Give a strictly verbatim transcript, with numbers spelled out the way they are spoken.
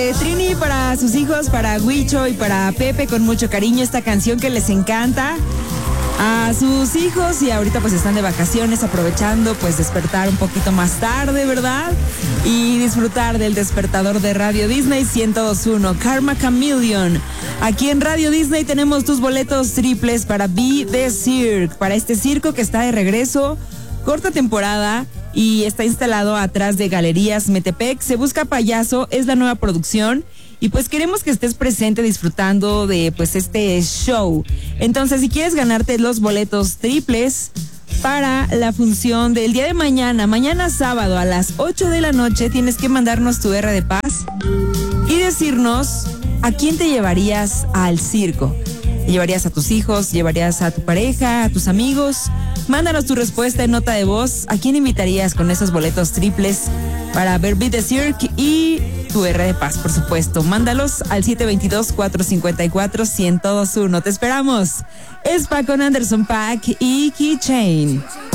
Eh, Trini para sus hijos, para Huicho y para Pepe, con mucho cariño, esta canción que les encanta. A sus hijos, y ahorita pues están de vacaciones, aprovechando pues despertar un poquito más tarde, ¿verdad? Y disfrutar del despertador de Radio Disney ciento dos punto uno, Karma Chameleon. Aquí en Radio Disney tenemos tus boletos triples para Be The Cirque, para este circo que está de regreso, corta temporada, y está instalado atrás de Galerías Metepec. Se Busca Payaso es la nueva producción. Y pues queremos que estés presente disfrutando de pues este show. Entonces, si quieres ganarte los boletos triples para la función del día de mañana, mañana sábado a las ocho de la noche, tienes que mandarnos tu R de paz y decirnos a quién te llevarías al circo. ¿Te llevarías a tus hijos? ¿Llevarías a tu pareja? ¿A tus amigos? Mándanos tu respuesta en nota de voz. ¿A quién invitarías con esos boletos triples para ver Be The Cirque y tu R de paz, por supuesto? Mándalos al siete dos dos, cuatro cinco cuatro, uno cero dos uno. Te esperamos. Es Paco con Anderson Paak y Keychain.